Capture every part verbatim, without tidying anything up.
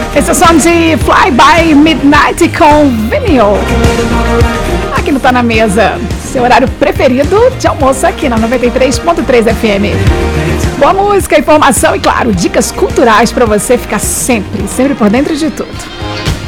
Esse é o som de Fly By Midnight com Vinil. Aqui no Tá Na Mesa, seu horário preferido de almoço aqui na noventa e três ponto três F M. Boa música, informação e, claro, dicas culturais para você ficar sempre, sempre por dentro de tudo.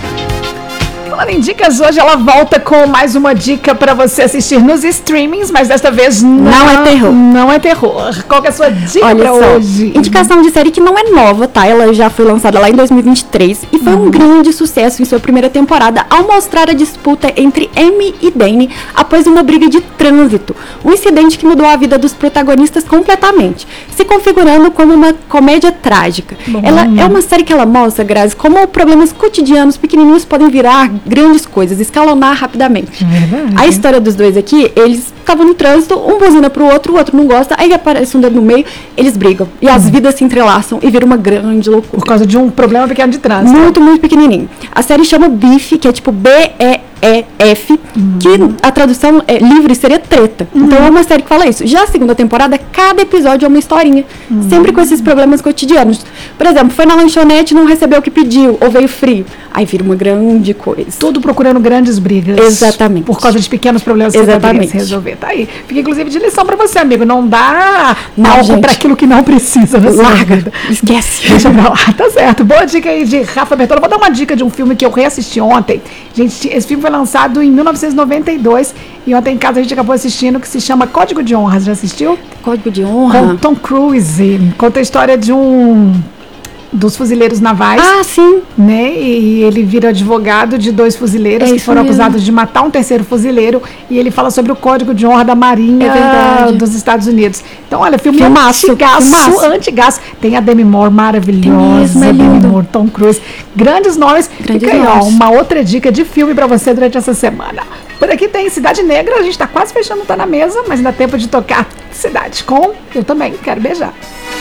Falando em dicas, hoje ela volta com mais uma dica para você assistir nos streamings, mas desta vez não, não é terror. Não é terror. Qual que é a sua dica Olha pra só, hoje? Indicação de série que não é nova, tá? Ela já foi lançada lá em dois mil e vinte e três e foi uhum. um grande sucesso em sua primeira temporada ao mostrar a disputa entre Amy e Danny após uma briga de trânsito. Um incidente que mudou a vida dos protagonistas completamente, se configurando como uma comédia trágica. Bom, ela é uma série que ela mostra, Grazi, como problemas cotidianos pequenininhos podem virar grandes coisas, escalonar rapidamente. Verdade. A história dos dois aqui, eles estavam no trânsito, um buzina pro outro, o outro não gosta, aí aparece um dedo no meio, eles brigam. E as vidas se entrelaçam e vira uma grande loucura. Por causa de um problema pequeno de trânsito. Muito, muito pequenininho. A série chama Beef, que é tipo B E E F, uhum. que a tradução é livre seria treta. Uhum. Então é uma série que fala isso. Já a segunda temporada, cada episódio é uma historinha. Uhum. Sempre com esses problemas cotidianos. Por exemplo, foi na lanchonete, não recebeu o que pediu, ou veio frio. Aí vira uma grande coisa. Tudo procurando grandes brigas. Exatamente. Por causa de pequenos problemas que Exatamente. você resolver. Tá aí. Fica inclusive de lição pra você, amigo. Não dá não, algo pra aquilo que não precisa. Larga. Esquece. Deixa pra lá. Tá certo. Boa dica aí de Rafa Bertolo. Vou dar uma dica de um filme que eu reassisti ontem. Gente, esse filme foi lançado em mil novecentos e noventa e dois e ontem em casa a gente acabou assistindo, que se chama Código de Honra. Você já assistiu? Código de Honra? Com Tom Cruise. Conta a história de um... dos fuzileiros navais. Ah, sim. Né? E ele vira advogado de dois fuzileiros é que foram mesmo. acusados de matar um terceiro fuzileiro, e ele fala sobre o Código de Honra da Marinha é dos Estados Unidos. Então, olha, filme Filmaço. antigaço, Filmaço. antigaço. Tem a Demi Moore maravilhosa, mesmo, é Demi Moore, Tom Cruise, grandes nomes. Grandes Fica aí, ó, nomes. uma outra dica de filme pra você durante essa semana. Por aqui tem Cidade Negra, a gente tá quase fechando, tá na mesa, mas ainda dá tempo de tocar Cidade com Eu Também Quero Beijar.